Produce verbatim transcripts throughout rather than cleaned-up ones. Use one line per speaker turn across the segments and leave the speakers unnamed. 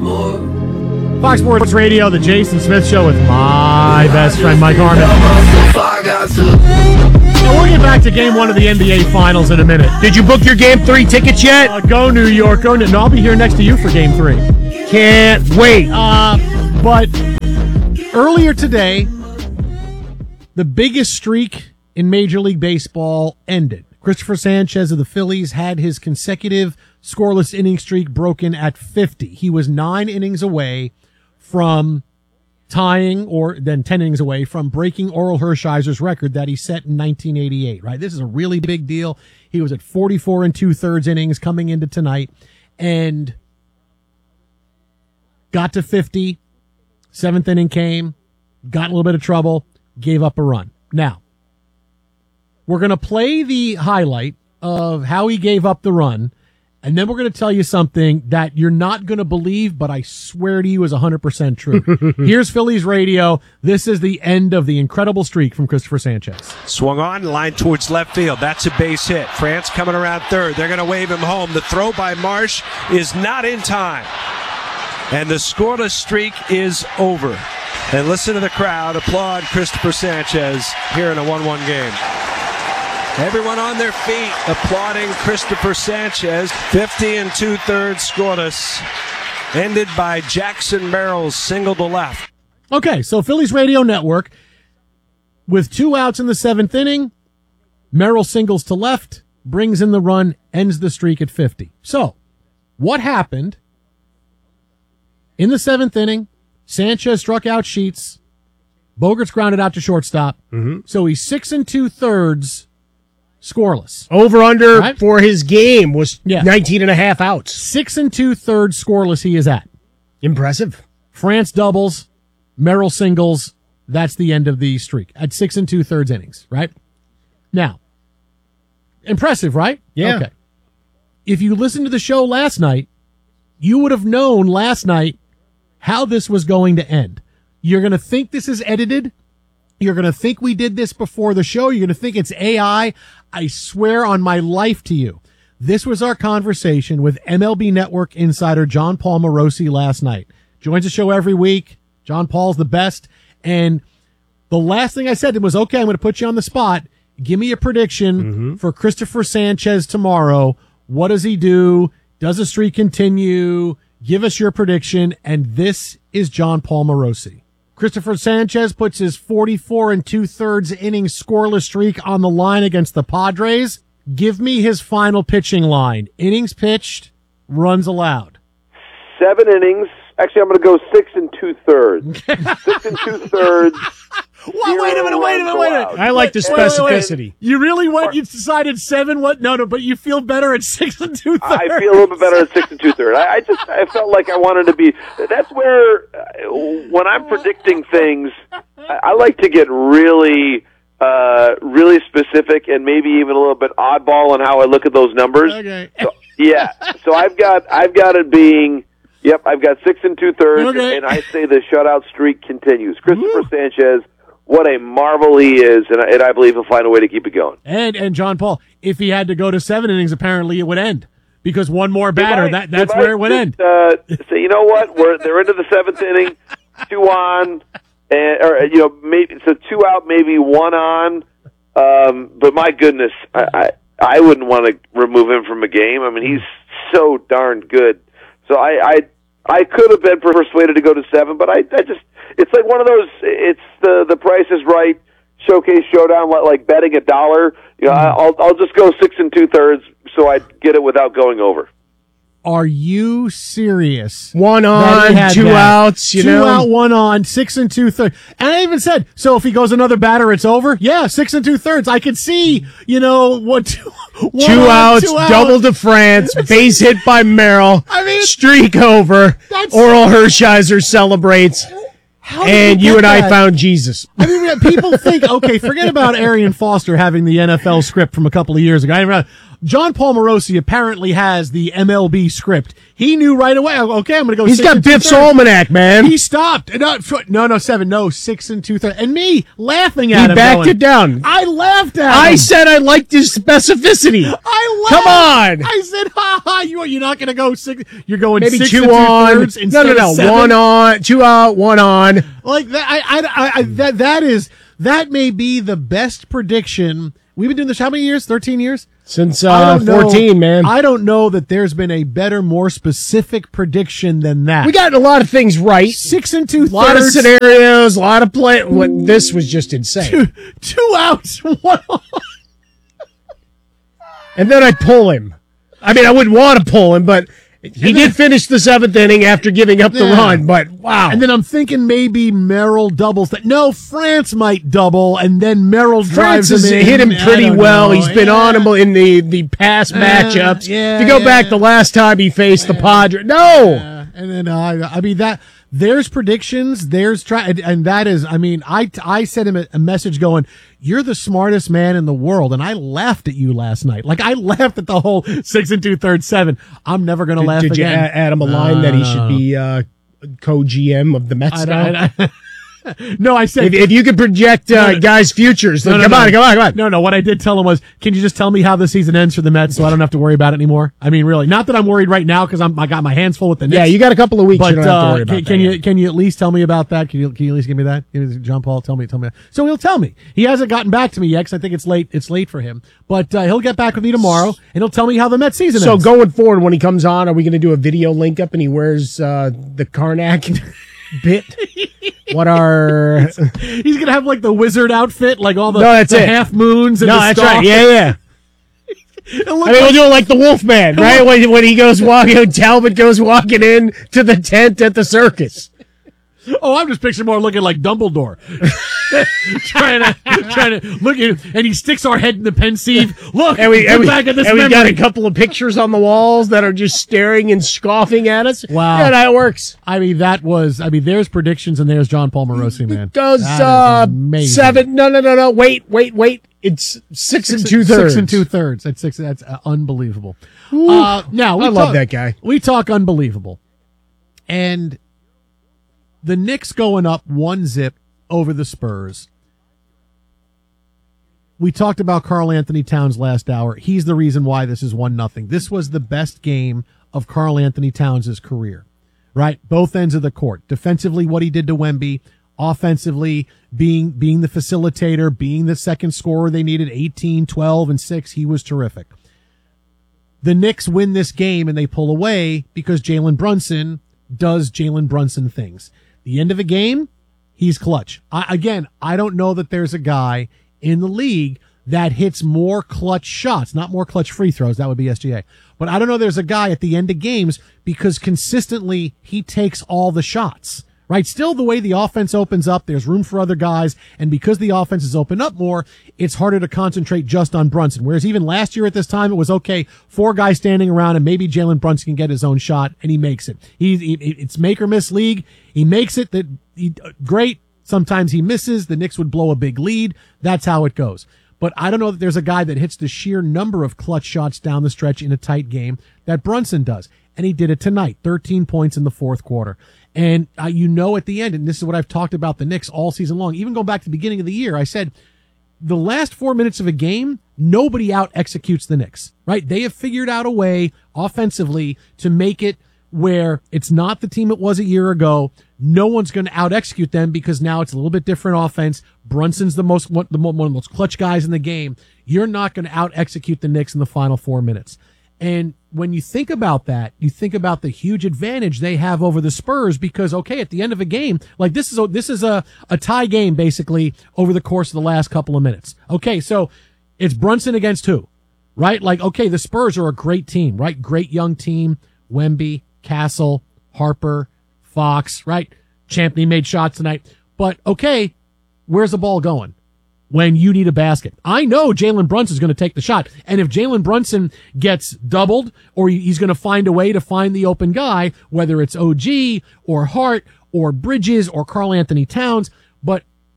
Fox Sports Radio, the Jason Smith Show with my best friend, Mike Harmon. Now, we'll get back to game one of the N B A Finals in a minute.
Did you book your game three tickets yet?
Uh, go New York. Go. No, I'll be here next to you for game three.
Can't wait.
Uh, but earlier today, the biggest streak in Major League Baseball ended. Christopher Sanchez of the Phillies had his consecutive scoreless inning streak broken at fifty. He was nine innings away from tying, or then ten innings away from breaking Oral Hershiser's record that he set in nineteen eighty-eight, right? This is a really big deal. He was at forty-four and two-thirds innings coming into tonight and got to fifty. Seventh inning came, got in a little bit of trouble, gave up a run. Now, we're going to play the highlight of how he gave up the run, and then we're going to tell you something that you're not going to believe, but I swear to you is one hundred percent true. Here's Phillies radio. This is the end of the incredible streak from Christopher Sanchez.
Swung on, line towards left field. That's a base hit. France coming around third. They're going to wave him home. The throw by Marsh is not in time. And the scoreless streak is over. And listen to the crowd applaud Christopher Sanchez here in a one one game. Everyone on their feet applauding Christopher Sanchez. fifty and two-thirds scoreless. Ended by Jackson Merrill's single to left.
Okay, so Phillies Radio Network, with two outs in the seventh inning, Merrill singles to left, brings in the run, ends the streak at fifty. So, what happened in the seventh inning? Sanchez struck out Sheets. Bogarts grounded out to shortstop.
Mm-hmm.
So he's six and two-thirds scoreless.
Over under
right?
for his game was
yeah.
nineteen and a half outs.
Six and two-thirds scoreless he is at.
Impressive.
France doubles, Merrill singles. That's the end of the streak at six and two-thirds innings, right? Now, impressive, right?
Yeah.
Okay. If you listened to the show last night, you would have known last night how this was going to end. You're going to think this is edited. You're going to think we did this before the show. You're going to think it's A I. I swear on my life to you, this was our conversation with M L B Network insider John Paul Morosi last night. Joins the show every week. John Paul's the best. And the last thing I said to him was, okay, I'm going to put you on the spot. Give me a prediction
mm-hmm.
for Christopher Sanchez tomorrow. What does he do? Does the streak continue? Give us your prediction. And this is John Paul Morosi. Christopher Sanchez puts his forty-four and two-thirds inning scoreless streak on the line against the Padres. Give me his final pitching line. Innings pitched, runs allowed.
Seven innings. Actually, I'm going to go six and two-thirds. six and two-thirds.
Well, wait a minute, wait a minute, wait a minute.
I like the specificity.
Wait, wait, wait. You really went, you decided seven, what? No, no, but you feel better at six and two-thirds.
I feel a little bit better at six and two-thirds. I, I just, I felt like I wanted to be, that's where, uh, when I'm predicting things, I, I like to get really, uh, really specific and maybe even a little bit oddball in how I look at those numbers.
Okay.
So, yeah. So I've got, I've got it being, yep, I've got six and two-thirds,
okay.
and I say the shutout streak continues. Christopher Woo. Sanchez, what a marvel he is, and I, and I believe he'll find a way to keep it going.
And and John Paul, if he had to go to seven innings, apparently it would end. Because one more batter,
might,
that that's where it would
just,
end.
Uh, say, you know what? We're they're into the seventh inning, two on, and or you know maybe so two out, maybe one on. Um, but my goodness, I, I I wouldn't want to remove him from a game. I mean, he's so darn good. So I I, I could have been persuaded to go to seven, but I I just it's like one of those. It's the the Price is Right showcase showdown, like betting a dollar. You know, I'll I'll just go six and two thirds, so I get it without going over.
Are you serious?
One on, two
that.
outs, you
two
know?
out, one on, six and two thirds. And I even said, so if he goes another batter, it's over? Yeah, six and two thirds. I could see, you know, what, two, one
two
on,
outs,
two out.
double to France, base hit by Merrill,
I mean,
streak over, Oral Hershiser celebrates.
How did
And you and
that?
I found Jesus.
I mean, people think, okay, forget about Arian Foster having the N F L script from a couple of years ago. I remember, John Paul Morosi apparently has the M L B script. He knew right away. Okay, I'm going to go.
He's
six
got
and
Biff's
two-thirds.
almanac, man.
He stopped. No, no, no, seven. No, six and two thirds. And me laughing
He
at him.
backed
going,
it down.
I laughed at
I
him.
said I liked his specificity.
I
Come
laughed.
on.
I said, ha ha. You you're not going to go six. You're going
Maybe
six
two
and
on.
two-thirds
No,
instead
no,
of
no.
seven?
One on, two out, one on.
Like that. I, I, I, I that that is that may be the best prediction. We've been doing this how many years? Thirteen years.
Since
I
uh,
don't know-
fourteen, man.
I don't know that there's been a better, more specific prediction than that.
We got a lot of things right.
six and two
A lot of
thirds,
scenarios, a lot of play. What this was just insane.
two, two outs, one on.
And then I pull him. I mean, I wouldn't want to pull him, but he did finish the seventh inning after giving up the
Yeah.
run. But wow.
And then I'm thinking maybe Merrill doubles that. No, France might double, and then Merrill
France
drives
has
him in.
hit him
I
pretty
don't
well.
know.
He's been
Yeah.
on him in the, the past matchups.
yeah,
to go
yeah.
back the last time he faced the Padres. No.
Yeah, and then uh, I mean that there's predictions, there's try, and, and that is, I mean, I I sent him a, a message going, "You're the smartest man in the world," and I laughed at you last night. Like I laughed at the whole six and two thirds seven. I'm never gonna laugh
Did you
again.
add add him a
No,
line that he
no,
should
no.
be uh, co-G M of the Mets
I,
now?
I, I, no, I said
If, if you could project uh,
No, no.
guys' futures, then
No, no,
come
no.
on, come on, come on.
No, no. What I did tell him was, can you just tell me how the season ends for the Mets so I don't have to worry about it anymore? I mean, really, not that I'm worried right now because I'm I got my hands full with the Knicks.
Yeah, you got a couple of weeks.
But
you don't have to
uh,
worry about
can,
that
can
yet.
you can you at least tell me about that? Can you can you at least give me that? Give me- John Paul, tell me, tell me. So he'll tell me. He hasn't gotten back to me yet because I think it's late. It's late for him. But uh, he'll get back with me tomorrow and he'll tell me how the Mets season
So
ends.
going forward, when he comes on, are we going to do a video link up and he wears uh, the Karnak bit? What are?
He's gonna have like the wizard outfit, like all the,
No, that's
the
it.
half moons. And
No,
the
that's
star.
right. Yeah, yeah.
It'll look
I mean,
like-
we'll do it like the Wolfman, right? When, when he goes walking, Talbot goes walking in to the tent at the circus.
Oh, I'm just picturing more looking like Dumbledore. trying to, trying to look at, and he sticks our head in the pensieve. Look,
And we,
look
and we,
back at this
and we
memory.
got a couple of pictures on the walls that are just staring and scoffing at us.
Wow.
Yeah, that works.
I mean, that was, I mean, there's predictions and there's John Paul Morosi, man.
Does
That is
uh,
amazing.
seven? No, no, no, no. Wait, wait, wait. It's six, and two thirds.
Six and two thirds. That's six. That's uh, unbelievable. Uh, now we
I love
talk-
that guy.
We talk unbelievable, and the Knicks going up one zip over the Spurs. We talked about Karl Anthony Towns last hour. He's the reason why this is one nothing. This was the best game of Karl Anthony Towns' career, right? Both ends of the court. Defensively, what he did to Wemby. Offensively, being being the facilitator, being the second scorer they needed, eighteen, twelve, and six. He was terrific. The Knicks win this game and they pull away because Jalen Brunson does Jalen Brunson things. The end of a game, he's clutch. I, again, I don't know that there's a guy in the league that hits more clutch shots, not more clutch free throws. That would be S G A. But I don't know there's a guy at the end of games because consistently he takes all the shots. Right? Still, the way the offense opens up, there's room for other guys. And because the offense is open up more, it's harder to concentrate just on Brunson. Whereas even last year at this time, it was okay, four guys standing around and maybe Jalen Brunson can get his own shot and he makes it. He, he it's make or miss league. He makes it that he, great. Sometimes he misses. The Knicks would blow a big lead. That's how it goes. But I don't know that there's a guy that hits the sheer number of clutch shots down the stretch in a tight game that Brunson does. And he did it tonight, thirteen points in the fourth quarter. And uh, you know at the end, and this is what I've talked about the Knicks all season long, even going back to the beginning of the year, I said the last four minutes of a game, nobody out executes the Knicks, right? They have figured out a way offensively to make it where it's not the team it was a year ago. No one's going to out execute them because now it's a little bit different offense. Brunson's the most, one, the, one of the most clutch guys in the game. You're not going to out execute the Knicks in the final four minutes. And when you think about that, you think about the huge advantage they have over the Spurs because, okay, at the end of a game, like this is a, this is a, a tie game basically over the course of the last couple of minutes. Okay, so it's Brunson against who, right? Like, okay, the Spurs are a great team, right? Great young team. Wemby, Castle, Harper, Fox, right? Champney made shots tonight. But, okay, where's the ball going? When you need a basket. I know Jalen Brunson's going to take the shot. And if Jalen Brunson gets doubled or he's going to find a way to find the open guy, whether it's O G or Hart or Bridges or Karl Anthony Towns, but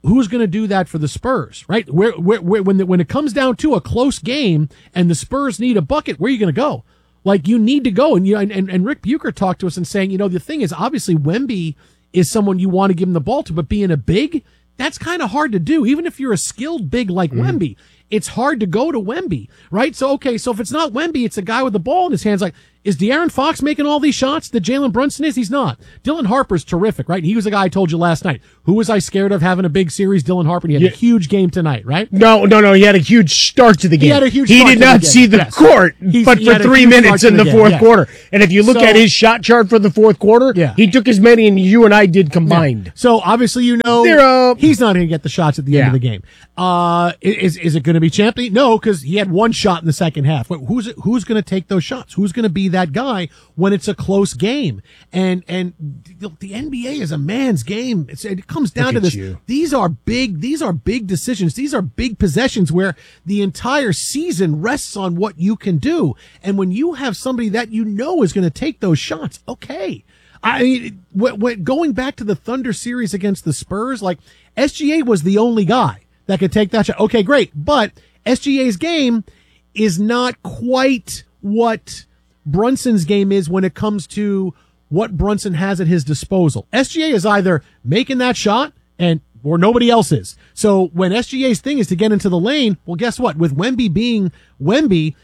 who's going to do that for the Spurs, right? Where, where, where when the, when it comes down to a close game and the Spurs need a bucket, where are you going to go? Like, you need to go. And, you and, and, and Rick Bucher talked to us and saying, you know, the thing is, obviously, Wemby is someone you want to give him the ball to, but being a big, that's kind of hard to do. Even if you're a skilled big like mm-hmm. Wemby, it's hard to go to Wemby, right? So, okay, so if it's not Wemby, it's a guy with the ball in his hands. Like, is De'Aaron Fox making all these shots that Jalen Brunson is? He's not. Dylan Harper's terrific, right? He was the guy I told you last night. Who was I scared of having a big series? Dylan Harper. He had yeah. a huge game tonight, right?
No, no, no. He had a huge start to the game.
He had a huge
He
start
did
to
not
the
see the
yes.
court,
He's,
but for three minutes in the, the fourth
yes.
quarter. And if you look
so,
at his shot chart for the fourth quarter,
yeah.
he took as many as you and I did combined.
Yeah. So obviously, you know,
Zero.
he's not going to get the shots at the
yeah.
end of the game. Uh, is is it going to be Champion? No, because he had one shot in the second half. But who's who's going to take those shots? Who's going to be that guy when it's a close game? And and the N B A is a man's game. It's, it comes down
Look
to
at
this.
You.
These are big. These are big decisions. These are big possessions where the entire season rests on what you can do. And when you have somebody that you know is going to take those shots, okay. I mean, when, when, going back to the Thunder series against the Spurs, like S G A was the only guy that could take that shot. Okay, great. But S G A's game is not quite what Brunson's game is when it comes to what Brunson has at his disposal. S G A is either making that shot and or nobody else is. So when S G A's thing is to get into the lane, well, guess what? With Wemby being Wemby,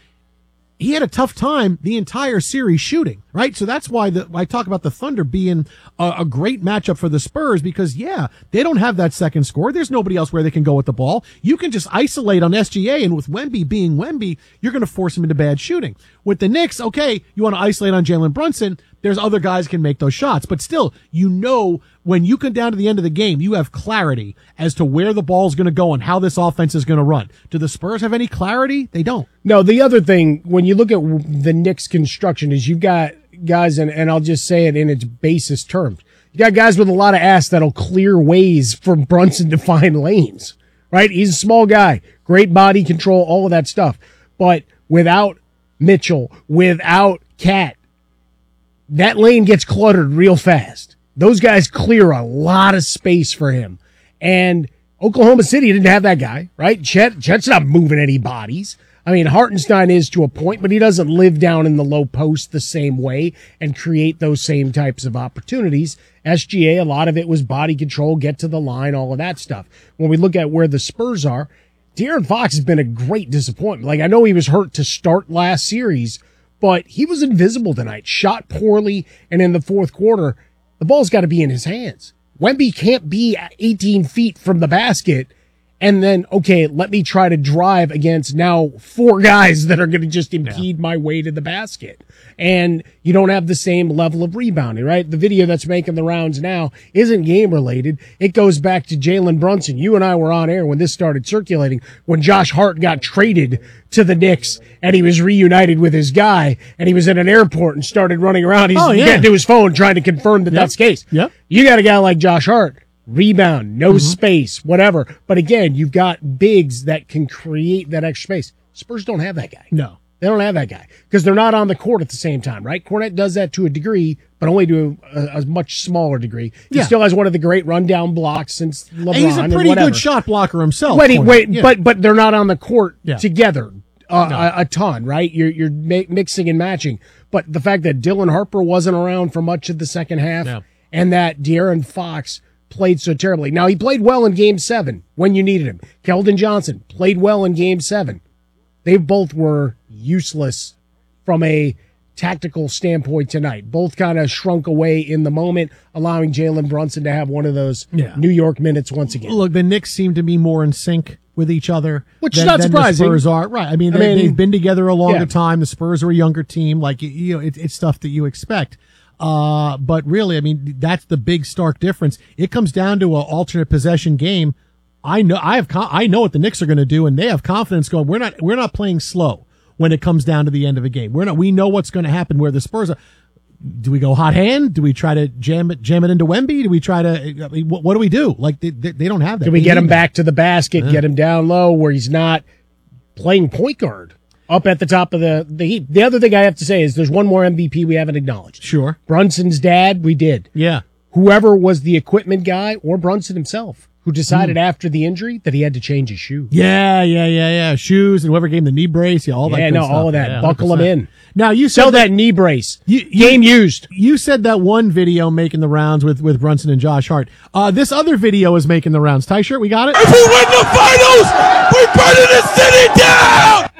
he had a tough time the entire series shooting, right? So that's why the, I talk about the Thunder being a, a great matchup for the Spurs because, yeah, they don't have that second score. There's nobody else where they can go with the ball. You can just isolate on S G A, and with Wemby being Wemby, you're going to force him into bad shooting. With the Knicks, okay, you want to isolate on Jalen Brunson. There's other guys can make those shots. But still, you know, when you come down to the end of the game, you have clarity as to where the ball's going to go and how this offense is going to run. Do the Spurs have any clarity? They don't.
No, the other thing, when you look at the Knicks construction, is you've got guys, and, and I'll just say it in its basest terms, you got guys with a lot of ass that'll clear ways for Brunson to find lanes, right? He's a small guy, great body control, all of that stuff. But without Mitchell, without Cat, that lane gets cluttered real fast. Those guys clear a lot of space for him. And Oklahoma City didn't have that guy, right? Chet, Chet's not moving any bodies. I mean, Hartenstein is to a point, but he doesn't live down in the low post the same way and create those same types of opportunities. S G A, a lot of it was body control, get to the line, all of that stuff. When we look at where the Spurs are, De'Aaron Fox has been a great disappointment. Like, I know he was hurt to start last series, but he was invisible tonight, shot poorly, and in the fourth quarter, the ball's got to be in his hands. Wemby can't be eighteen feet from the basket and then, okay, let me try to drive against now four guys that are going to just impede yeah. my way to the basket. And you don't have the same level of rebounding, right? The video that's making the rounds now isn't game related. It goes back to Jalen Brunson. You and I were on air when this started circulating, when Josh Hart got traded to the Knicks and he was reunited with his guy and he was at an airport and started running around. He's
oh, yeah.
getting to his phone trying to confirm that
yep.
that's the case.
Yep.
You got a guy like Josh Hart. Rebound, no mm-hmm. space, whatever. But again, you've got bigs that can create that extra space. Spurs don't have that guy.
No.
They don't have that guy because they're not on the court at the same time, right? Cornette does that to a degree, but only to a, a much smaller degree. He
yeah.
still has one of the great rundown blocks since LeBron. And
he's a pretty good shot blocker himself.
Wait, wait, yeah. but but they're not on the court
yeah.
together uh,
no.
a, a ton, right? You're you're ma- mixing and matching. But the fact that Dylan Harper wasn't around for much of the second half,
yeah.
and that De'Aaron Fox played so terribly. Now, he played well in game seven when you needed him. Keldon Johnson played well in game seven. They both were useless from a tactical standpoint tonight. Both kind of shrunk away in the moment, allowing Jalen Brunson to have one of those yeah. New York minutes once again.
Look, the Knicks seem to be more in sync with each other.
Which
than,
is not
than
surprising.
The Spurs are. Right. I mean,
I
they,
mean
they've been together a longer
yeah.
time. The Spurs are a younger team. Like, you know, it, it's stuff that you expect. Uh, but really, I mean, that's the big stark difference. It comes down to an alternate possession game. I know, I have, I know what the Knicks are going to do, and they have confidence going, we're not, we're not playing slow when it comes down to the end of a game. We're not, we know what's going to happen where the Spurs are. Do we go hot hand? Do we try to jam it, jam it into Wemby? Do we try to, I mean, what, what do we do? Like, they, they, they don't have that.
Do we
they
get him
that.
back to the basket,
yeah.
get him down low where he's not playing point guard? Up at the top of the, the heap. The other thing I have to say is there's one more M V P we haven't acknowledged.
Sure.
Brunson's dad, we did.
Yeah.
Whoever was the equipment guy or Brunson himself, who decided mm. after the injury that he had to change his shoe.
Yeah, yeah, yeah, yeah. Shoes and whoever gave him the knee brace, yeah, all that.
Yeah,
good
no,
stuff.
all of that.
Yeah,
Buckle them in.
Now you
sell
that,
that knee brace.
You, you,
Game used.
You said that one video making the rounds with with Brunson and Josh Hart. Uh, this other video is making the rounds. Tie shirt, we got it.
If we win the finals, we're burning the city down.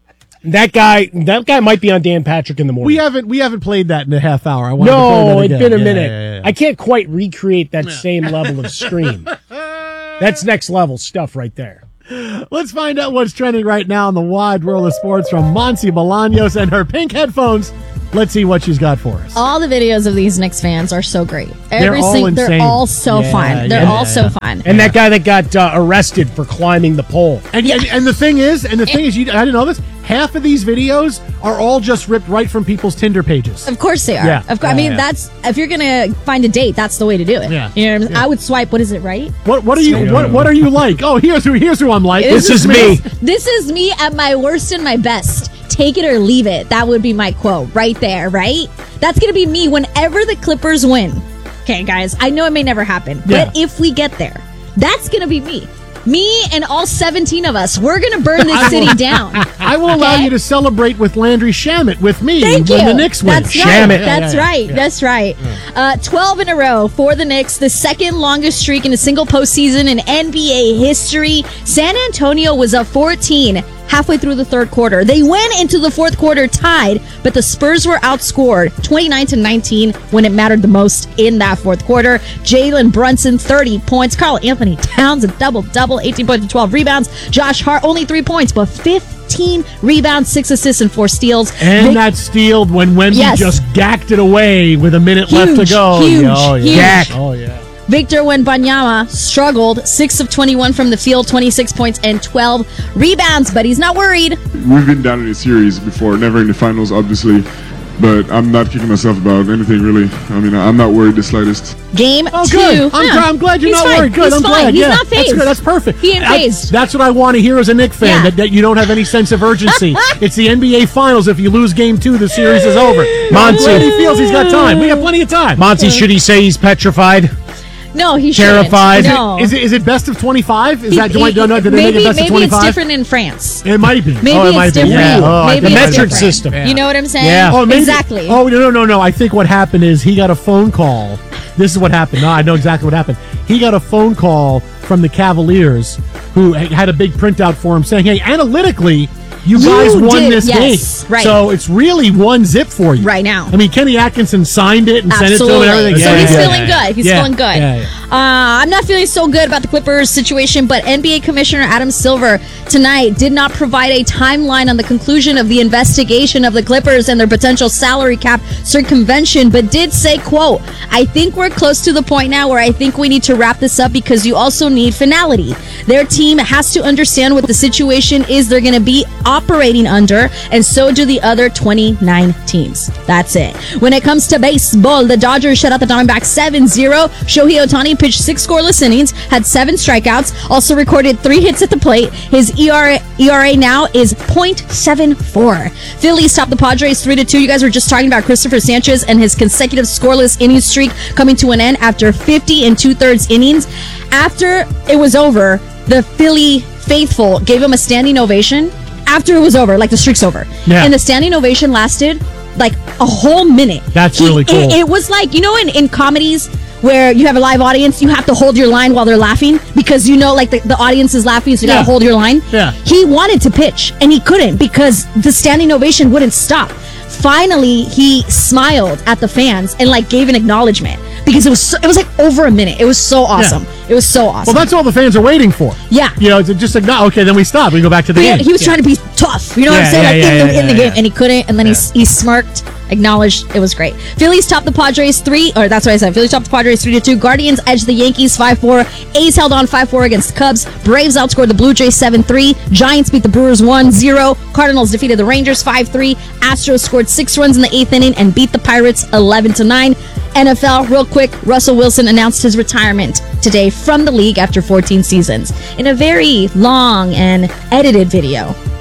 That guy, that guy might be on Dan Patrick in the morning.
We haven't, we haven't played that in a half hour. I wanted
no,
to play that
it's
again.
been a
yeah,
minute.
Yeah, yeah.
I can't quite recreate that yeah. same level of scream. That's next level stuff right there.
Let's find out what's trending right now in the wide world of sports from Monse Bolaños and her pink headphones. Let's see what she's got for us.
All the videos of these Knicks fans are so great.
they're
Every
all
sing-
insane.
They're all so
yeah,
fun. They're
yeah,
all
yeah.
so fun.
And that guy that got uh, arrested for climbing the pole.
And, yeah. and and the thing is, and the thing is, you, I didn't know this. Half of these videos are all just ripped right from people's Tinder pages.
Of course they are.
Yeah.
Of course.
Yeah,
I mean,
yeah.
that's if you're gonna find a date, that's the way to do it.
Yeah.
You know what I'm saying?
Yeah.
I would swipe. What is it, right?
What What are you
Yeah.
What What are you like? Oh, here's who Here's who I'm like.
This, this is me.
This is me at my worst and my best. Take it or leave it. That would be my quote right there, right? That's going to be me whenever the Clippers win. Okay, guys, I know it may never happen,
Yeah.
but if we get there, that's going to be me. Me and all seventeen of us, we're going to burn this city down.
I will allow
Okay?
you to celebrate with Landry Shamet with me
Thank
when
you.
the Knicks win.
That's
Shamet.
right.
Yeah,
That's
yeah, yeah.
right.
Yeah.
That's right. Uh, twelve in a row for the Knicks, the second longest streak in a single postseason in N B A history. San Antonio was up fourteen halfway through the third quarter. They went into the fourth quarter tied, but the Spurs were outscored twenty-nine to nineteen when it mattered the most in that fourth quarter. Jalen Brunson, thirty points. Karl Anthony Towns, a double-double, eighteen points and twelve rebounds. Josh Hart, only three points, but fifteen rebounds, six assists, and four steals.
And
Vic-
that stealed when Wemby
Yes.
just gacked it away with a minute left to
Huge,
go.
huge,
oh, yeah.
huge.
Gack. Oh, yeah.
Victor Wembanyama struggled, six of twenty-one from the field, twenty-six points and twelve rebounds, but he's not worried.
We've been down in a series before, never in the finals, obviously, but I'm not kicking myself about anything, really. I mean, I'm not worried the slightest.
Game
Oh,
two.
good. I'm,
Yeah.
glad, I'm glad you're
He's
not
fine.
worried. Good.
He's
I'm
fine.
glad.
He's
yeah,
not
that's
phased.
good. That's perfect.
He ain't
That's-
phased.
That's what I want to hear as a Knick fan,
Yeah.
that, that you don't have any sense of urgency. It's the N B A Finals. If you lose game two, the series is over. I'm glad he feels he's got time. We got plenty of time.
Monty, should he say he's petrified?
No, he
Terrified.
shouldn't. No.
Is it, is it best of twenty-five? Is
He-
that, do I,
he-
do I, do they
maybe
make it best
maybe
of twenty-five?
it's different in France.
It might be.
Maybe
oh, it
it's
might
different.
Be. Yeah. Oh, I
Maybe
think
the
it
it's
metric
might be.
different.
system.
You know what I'm saying?
Yeah.
Oh, maybe,
exactly.
Oh, no, no, no, no. I think what happened is he got a phone call. This is what happened. No, I know exactly what happened. He got a phone call from the Cavaliers, who had a big printout for him saying, hey, analytically, you guys
You
won
did,
this
yes,
game.
right.
So it's really one zip for you.
Right now.
I mean, Kenny Atkinson signed it and
Absolutely.
sent it to him and everything.
So
Yeah,
he's
yeah,
feeling
yeah.
good. He's
Yeah,
feeling good.
yeah, yeah.
Uh, I'm not feeling so good about the Clippers situation, but N B A Commissioner Adam Silver tonight did not provide a timeline on the conclusion of the investigation of the Clippers and their potential salary cap circumvention, but did say, quote, I think we're close to the point now where I think we need to wrap this up because you also need finality. Their team has to understand what the situation is they're going to be operating under, and so do the other twenty-nine teams. That's it. When it comes to baseball, the Dodgers shut out the Diamondbacks seven zero. Shohei Ohtani pitched six scoreless innings, had seven strikeouts, also recorded three hits at the plate. His E R A, E R A now is point seven four. Phillies topped the Padres three to two. You guys were just talking about Christopher Sanchez and his consecutive scoreless inning streak coming to an end after fifty and two-thirds innings. After it was over, the Philly faithful gave him a standing ovation. After it was over, like the streak's over.
Yeah.
And the standing ovation lasted like a whole minute.
That's really cool.
It, it was like, you know, in, in comedies where you have a live audience, you have to hold your line while they're laughing because you know, like, the, the audience is laughing, so you
Yeah.
gotta hold your line.
Yeah.
He wanted to pitch, and he couldn't because the standing ovation wouldn't stop. Finally, he smiled at the fans and, like, gave an acknowledgement because it was so, it was like over a minute. It was so awesome. It was so awesome.
Well, that's all the fans are waiting for.
Yeah.
You know, to just like, no, okay, then we stop. We go back to the
But yeah,
game.
he was
Yeah.
trying to be tough, you know what
Yeah,
I'm saying?
yeah,
like
yeah,
in the,
yeah,
in the
yeah,
game,
yeah.
and he couldn't. And then he he smirked, acknowledged. It was great. Phillies topped the Padres three, or that's what I said. Phillies topped the Padres three to two. Guardians edged the Yankees five four. A's held on five four against the Cubs. Braves outscored the Blue Jays seven three. Giants beat the Brewers one zero. Cardinals defeated the Rangers five three. Astros scored six runs in the eighth inning and beat the Pirates eleven to nine. N F L, real quick, Russell Wilson announced his retirement today from the league after fourteen seasons in a very long and edited video.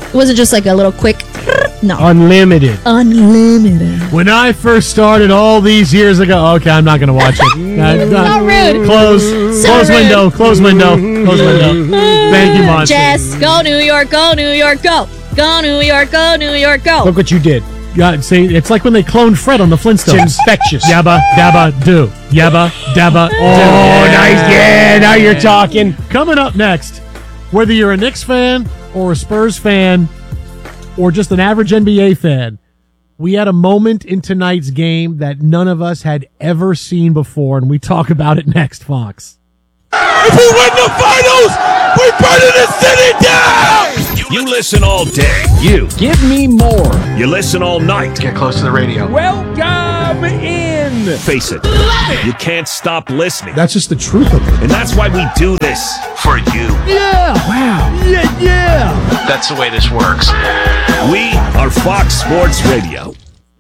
It wasn't just like a little quick. No.
Unlimited.
Unlimited.
When I first started all these years ago, okay, I'm not going to watch it. Uh,
So rude.
Close.
So
close
rude.
window. Close window. Close window. Thank you, Monty.
Jess, go New York, go New York, go. Go New York, go New York, go.
Look what you did.
Yeah, see, it's like when they cloned Fred on the Flintstones.
It's infectious.
Yabba, dabba, do. Yabba, dabba, do.
Oh, nice. Yeah, now you're talking.
Coming up next, whether you're a Knicks fan or a Spurs fan or just an average N B A fan, we had a moment in tonight's game that none of us had ever seen before, and we talk about it next, Fox.
If we win the finals, we burning the city down!
You listen all day. You.
Give me more.
You listen all night.
Get close to the radio.
Welcome in.
Face it. You can't stop listening.
That's just the truth of it.
And that's why we do this. For you.
Yeah. Wow. Yeah, yeah.
That's the way this works.
We are Fox Sports Radio.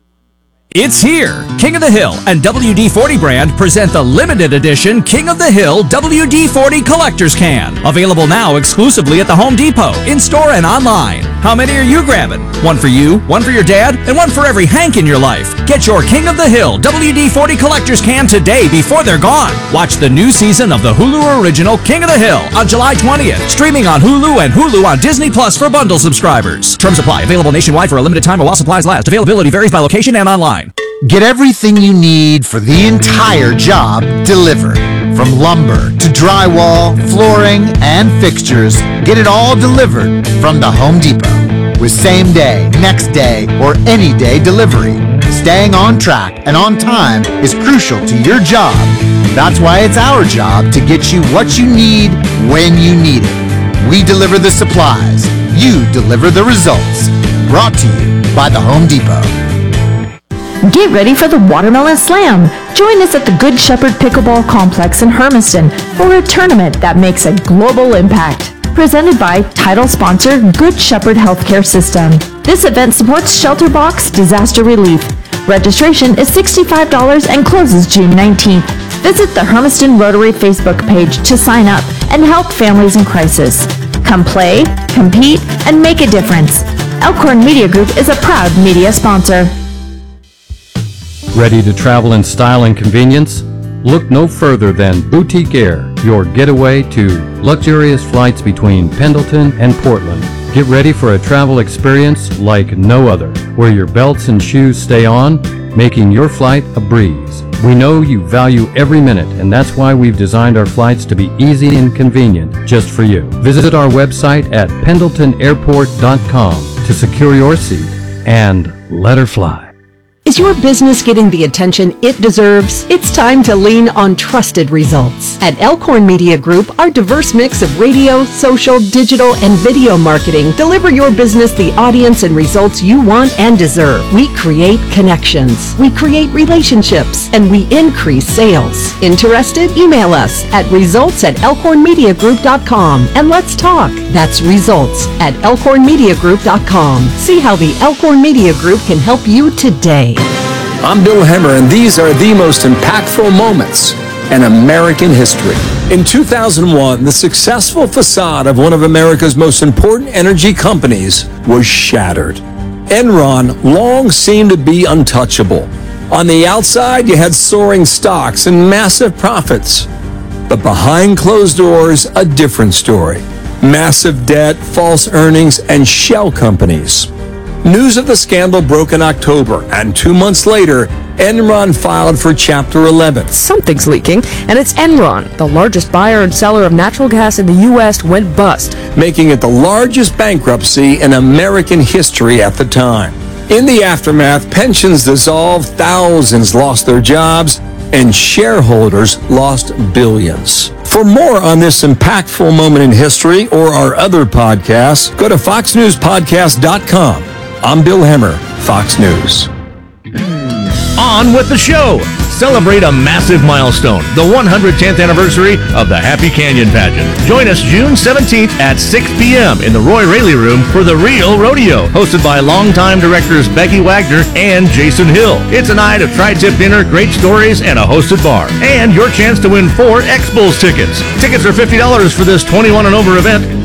It's here! King of the Hill and W D forty brand present the limited edition King of the Hill W D forty Collector's Can. Available now exclusively at the Home Depot, in-store and online. How many are you grabbing? One for you, one for your dad, and one for every Hank in your life. Get your King of the Hill W D forty Collector's Can today before they're gone. Watch the new season of the Hulu original King of the Hill on July twentieth. Streaming on Hulu and Hulu on Disney Plus for bundle subscribers. Terms apply. Available nationwide for a limited time or while supplies last. Availability varies by location and online.
Get everything you need for the entire job delivered. From lumber to drywall, flooring, and fixtures, get it all delivered from the Home Depot. With same day, next day, or any day delivery, staying on track and on time is crucial to your job. That's why it's our job to get you what you need when you need it. We deliver the supplies. You deliver the results. Brought to you by the Home Depot.
Get ready for the Watermelon Slam. Join us at the Good Shepherd Pickleball Complex in Hermiston for a tournament that makes a global impact. Presented by title sponsor Good Shepherd Healthcare System. This event supports Shelter Box Disaster Relief. Registration is sixty-five dollars and closes June nineteenth. Visit the Hermiston Rotary Facebook page to sign up and help families in crisis. Come play, compete, and make a difference. Elkhorn Media Group is a proud media sponsor.
Ready to travel in style and convenience? Look no further than Boutique Air, your getaway to luxurious flights between Pendleton and Portland. Get ready for a travel experience like no other, where your belts and shoes stay on, making your flight a breeze. We know you value every minute, and that's why we've designed our flights to be easy and convenient just for you. Visit our website at pendleton airport dot com to secure your seat and let her fly.
Is your business getting the attention it deserves? It's time to lean on trusted results. At Elkhorn Media Group, our diverse mix of radio, social, digital, and video marketing deliver your business the audience and results you want and deserve. We create connections, we create relationships, and we increase sales. Interested? Email us at results at elkhorn media group dot com and let's talk. That's results at elkhorn media group dot com. See how the Elkhorn Media Group can help you today.
I'm Bill Hemmer, and these are the most impactful moments in American history. In two thousand one, the successful facade of one of America's most important energy companies was shattered. Enron long seemed to be untouchable. On the outside, you had soaring stocks and massive profits. But behind closed doors, a different story. Massive debt, false earnings, and shell companies. News of the scandal broke in October, and two months later, Enron filed for Chapter eleven.
Something's leaking, and it's Enron, the largest buyer and seller of natural gas in the U S, went bust,
making it the largest bankruptcy in American history at the time. In the aftermath, pensions dissolved, thousands lost their jobs, and shareholders lost billions. For more on this impactful moment in history or our other podcasts, go to fox news podcast dot com. I'm Bill Hemmer, Fox News.
On with the show. Celebrate a massive milestone, the one hundred tenth anniversary of the Happy Canyon Pageant. Join us June seventeenth at six p.m. in the Roy Raley Room for The Real Rodeo, hosted by longtime directors Becky Wagner and Jason Hill. It's a night of tri-tip dinner, great stories, and a hosted bar. And your chance to win four X-Bulls tickets. Tickets are fifty dollars for this twenty-one and over event.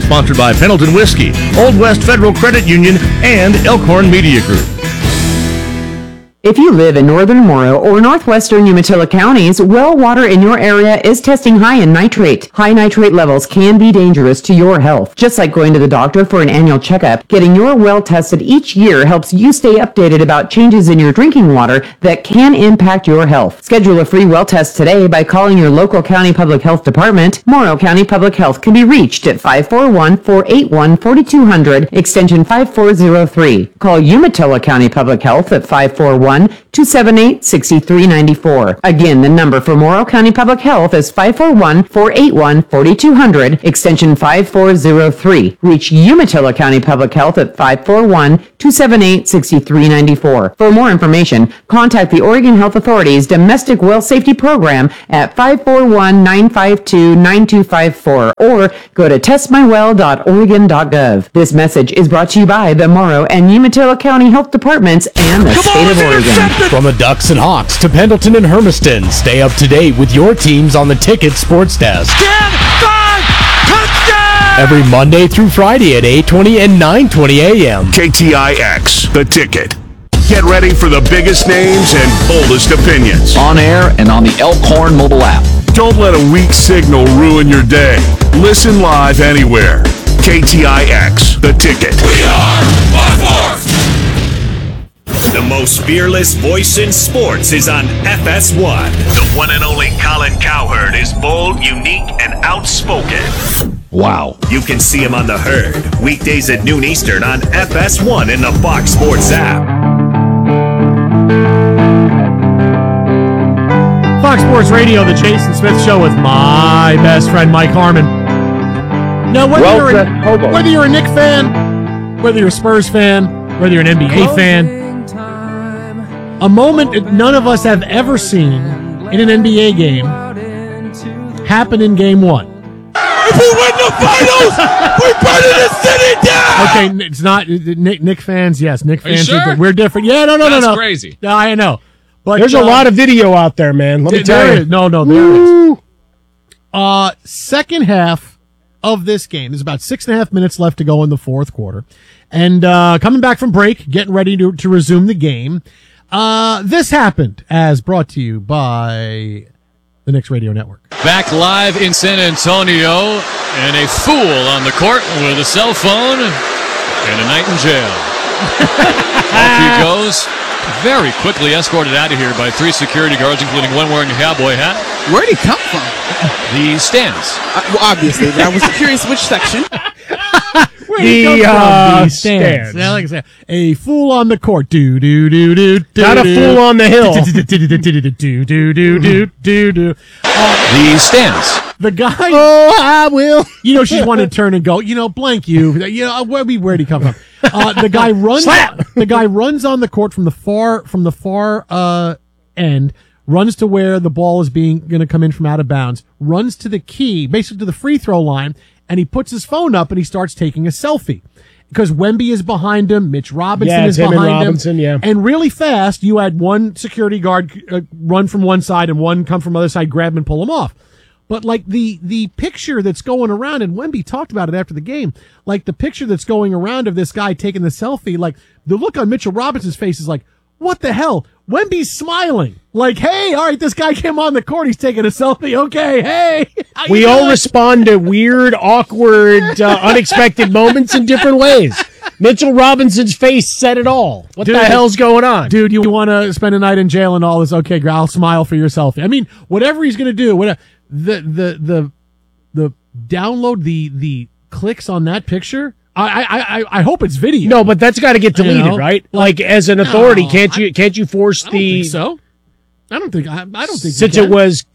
Sponsored by Pendleton Whiskey, Old West Federal Credit Union, and Elkhorn Media Group.
If you live in northern Morrow or northwestern Umatilla counties, well water in your area is testing high in nitrate. High nitrate levels can be dangerous to your health. Just like going to the doctor for an annual checkup, getting your well tested each year helps you stay updated about changes in your drinking water that can impact your health. Schedule a free well test today by calling your local county public health department. Morrow County Public Health can be reached at five four one, four eight one, four two zero zero, extension five four zero three. Call Umatilla County Public Health at five four one, two seven eight, six three nine four. Again, the number for Morrow County Public Health is five four one, four eight one, four two zero zero, extension five four zero three. Reach Umatilla County Public Health at five four one, two seven eight, six three nine four. For more information, contact the Oregon Health Authority's Domestic Well Safety Program at five four one, nine five two, nine two five four or go to test my well dot oregon dot gov. This message is brought to you by the Morrow and Umatilla County Health Departments and the state of Oregon.
From the Ducks and Hawks to Pendleton and Hermiston, stay up to date with your teams on the Ticket Sports Desk.
ten five, touchdown!
Every Monday through Friday at eight twenty and nine twenty a.m.
K T I X, The Ticket. Get ready for the biggest names and boldest opinions.
On air and on the Elkhorn mobile app.
Don't let a weak signal ruin your day. Listen live anywhere. K T I X, The Ticket.
We are one fourth.
The most fearless voice in sports is on F S one. The one and only Colin Cowherd is bold, unique, and outspoken.
Wow.
You can see him on The Herd, weekdays at noon Eastern on F S one in the Fox Sports app.
Fox Sports Radio, the Jason Smith Show with my best friend Mike Harmon. Now, whether,
Well,
you're,
that-
a, whether you're a Knicks fan, whether you're a Spurs fan, whether you're an N B A fan, a moment none of us have ever seen in an N B A game happen in Game One.
If we win the finals, we're burning the city down!
Okay, n- it's not Nick, Nick fans. Yes, Nick
Are you
fans.
sure?
are- We're different. Yeah, no, no,
That's
no, no.
crazy.
No, I know. But
There's
uh,
a lot of video out there, man. Let me
th-
tell
there
you.
is. No, no, there is. Uh, second half of this game. There's about six and a half minutes left to go in the fourth quarter. And uh, coming back from break, getting ready to, to resume the game. Uh, this happened, as brought to you by the Knicks Radio Network.
Back live in San Antonio, and a fool on the court with a cell phone and a night in jail. Off he goes, very quickly escorted out of here by three security guards, including one wearing a cowboy hat.
Where'd he come from?
The stands.
Uh, well, obviously, but I was curious which section.
Where did he
The,
come from?
uh,
The stands.
stands.
Yeah, like I said, a fool on the court. Do do do do do.
Not a fool on the hill.
Do do do do do do.
The stands.
The guy.
Oh, I will.
You know, she's wanting to turn and go. You know, blank you. You know, where we where'd he come from? Uh, the guy runs.
Slap!
The guy runs on the court from the far from the far uh, end. Runs to where the ball is being going to come in from out of bounds. Runs to the key, basically to the free throw line, and he puts his phone up and he starts taking a selfie. Because Wemby is behind him, Mitch Robinson
Yeah,
is
Tim and
behind
Robinson,
him,
yeah.
and really fast, you had one security guard uh, run from one side and one come from the other side, grab him and pull him off. But like the the picture that's going around, and Wemby talked about it after the game, like the picture that's going around of this guy taking the selfie, like the look on Mitchell Robinson's face is like, what the hell? Wemby's smiling. Like, hey, all right, this guy came on the court. He's taking a selfie. Okay, hey. how
We
you
all
doing?
respond to weird, awkward, uh, unexpected moments in different ways. Mitchell Robinson's face said it all. What
Dude,
the hell's going on?
Dude, you want to spend a night in jail and all this? Okay, I'll smile for your selfie. I mean, whatever he's going to do, whatever, the, the, the, the download, the, the clicks on that picture, I, I, I, I hope it's video.
No, but that's got to get deleted,
You know?
right? Like, as an authority,
No,
can't you can't you force
I don't
the
think so. I don't think, I, I don't think
since
you
it
can.
was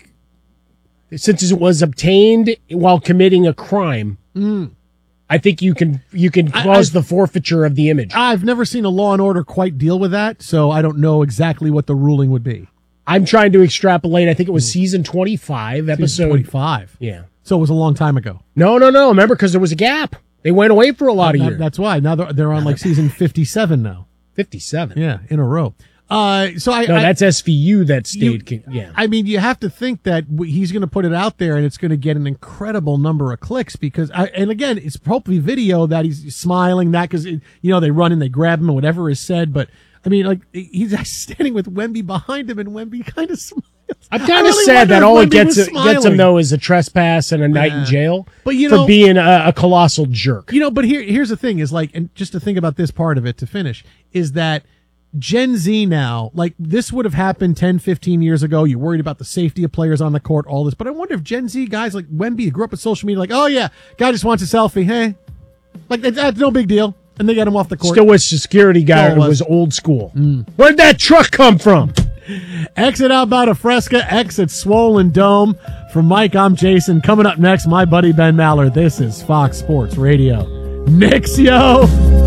since it was obtained while committing a crime?
Mm.
I think you can you can
I-
cause
I-
the forfeiture of the image.
I've never seen a Law and Order quite deal with that, so I don't know exactly what the ruling would be.
I'm trying to extrapolate. I think it was season twenty-five, episode
Season twenty-five.
Yeah.
So it was a long time ago.
No, no, no. Remember, because there was a gap. They went away for a lot of
That-
years.
That's why. Now they're, they're on like season fifty-seven now.
fifty-seven.
Yeah, in a row. Uh, so I
no,
I,
that's S V U that stayed.
You,
yeah,
I mean, you have to think that w- he's going to put it out there, and it's going to get an incredible number of clicks because, I, and again, it's probably video that he's smiling that because you know they run and they grab him and whatever is said, but I mean, like he's standing with Wemby behind him, and Wemby kind of smiles.
I'm kind of really sad that all it gets gets him though is a trespass and a night yeah. in jail,
but you
for
know,
being a, a colossal jerk.
You know, but here here's the thing: is like, and just to think about this part of it to finish is that. Gen Z now, like this would have happened ten, fifteen years ago. You're worried about the safety of players on the court, all this. But I wonder if Gen Z guys like Wemby grew up with social media, like, oh yeah, guy just wants a selfie. Hey, like that's no big deal. And they get him off the court.
Still with security guy who was. was old school. Mm. Where'd that truck come from?
Exit out by the Fresca, exit Swollen Dome. From Mike, I'm Jason. Coming up next, my buddy Ben Maller. This is Fox Sports Radio. Knicks, yo!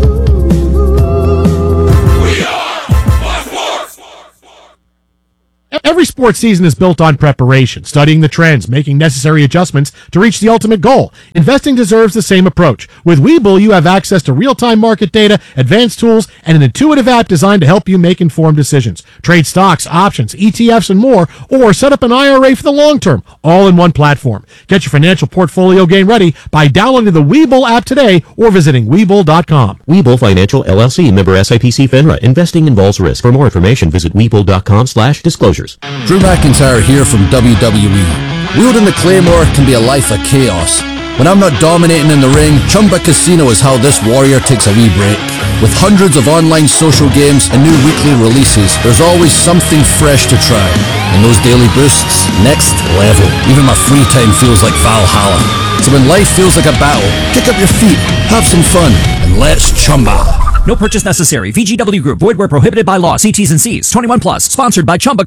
Every sports season is built on preparation, studying the trends, making necessary adjustments to reach the ultimate goal. Investing deserves the same approach. With Webull, you have access to real-time market data, advanced tools, and an intuitive app designed to help you make informed decisions. Trade stocks, options, E T Fs, and more, or set up an I R A for the long term, all in one platform. Get your financial portfolio game ready by downloading the Webull app today or visiting Webull dot com.
Webull Financial, L L C, member S I P C FINRA. Investing involves risk. For more information, visit Webull dot com slash disclosures.
Drew McIntyre here from W W E. Wielding the Claymore can be a life of chaos. When I'm not dominating in the ring, Chumba Casino is how this warrior takes a wee break. With hundreds of online social games and new weekly releases, there's always something fresh to try. And those daily boosts, next level. Even my free time feels like Valhalla. So when life feels like a battle, kick up your feet, have some fun, and let's chumba.
No purchase necessary. V G W Group. Void where prohibited by law. See T's and C's. twenty-one plus. Sponsored by Chumba.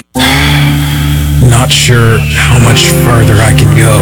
Not sure how much farther I can go.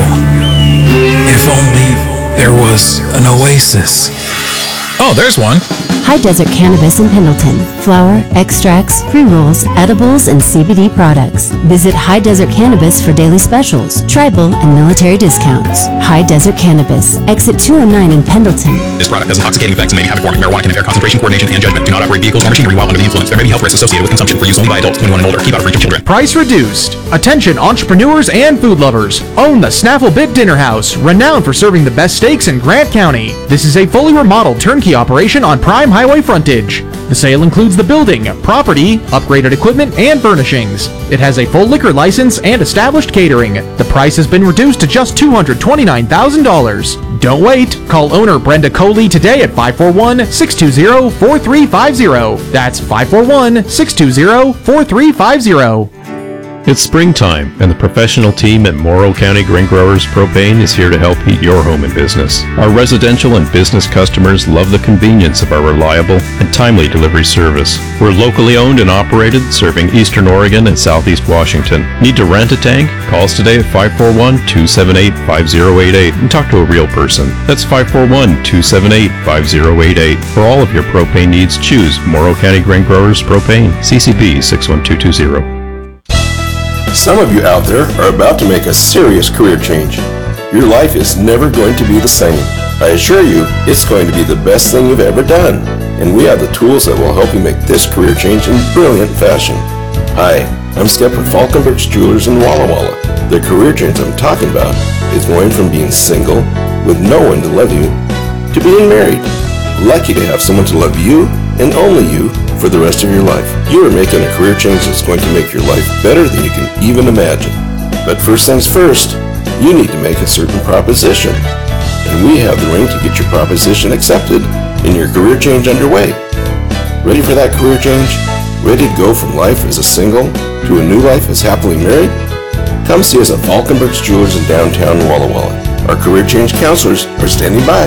If only there was an oasis. Oh, there's one.
High Desert Cannabis in Pendleton. Flower, extracts, pre-rolls, edibles, and C B D products. Visit High Desert Cannabis for daily specials, tribal, and military discounts. High Desert Cannabis. Exit two oh nine in Pendleton.
This product has intoxicating effects and may be habit-forming. Marijuana can impair concentration, coordination, and judgment. Do not operate vehicles or machinery while under the influence. There may be health risks associated with consumption for use only by adults twenty-one and older. Keep out of reach of children.
Price reduced. Attention entrepreneurs and food lovers. Own the Snaffle Bit Dinner House, renowned for serving the best steaks in Grant County. This is a fully remodeled turnkey operation on prime highway frontage. The sale includes the building, property, upgraded equipment, and furnishings. It has a full liquor license and established catering. The price has been reduced to just two hundred twenty-nine thousand dollars. Don't wait. Call owner Brenda Coley today at five four one, six two zero, four three five zero. That's five four one, six two zero, four three five zero.
It's springtime, and the professional team at Morrow County Grain Growers Propane is here to help heat your home and business. Our residential and business customers love the convenience of our reliable and timely delivery service. We're locally owned and operated, serving Eastern Oregon and Southeast Washington. Need to rent a tank? Call us today at five four one, two seven eight, five zero eight eight and talk to a real person. That's five four one, two seven eight, five zero eight eight. For all of your propane needs, choose Morrow County Grain Growers Propane, C C B six one two two zero.
Some of you out there are about to make a serious career change. Your life is never going to be the same. I assure you, it's going to be the best thing you've ever done. And we have the tools that will help you make this career change in brilliant fashion. Hi, I'm Skip with Falkenbergs Jewelers in Walla Walla. The career change I'm talking about is going from being single, with no one to love you, to being married. Lucky to have someone to love you, and only you, for the rest of your life. You are making a career change that's going to make your life better than you can even imagine. But first things first, you need to make a certain proposition. And we have the ring to get your proposition accepted and your career change underway. Ready for that career change? Ready to go from life as a single to a new life as happily married? Come see us at Falkenbergs Jewelers in downtown Walla Walla. Our career change counselors are standing by.